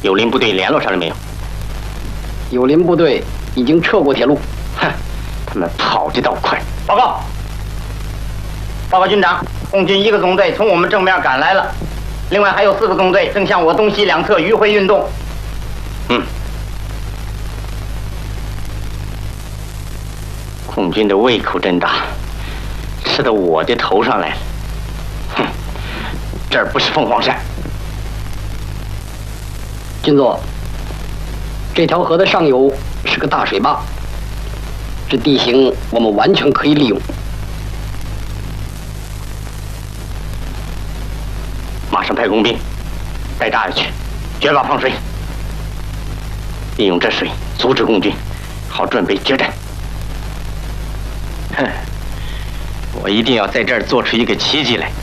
友邻部队联络上了没有？ 友邻部队已经撤过铁路。 哼，他们跑得倒快。 报告，报告军长，共军1个纵队从我们正面赶来了，另外还有4个纵队正向我东西两侧迂回运动。 共军的胃口真大，吃到我的头上来了。哼，这儿不是凤凰山。 军座，这条河的上游是个大水坝，这地形我们完全可以利用。 马上派工兵带大爷去，决坝放水，利用这水阻止共军，好准备决战。哼，我一定要在这儿做出一个奇迹来。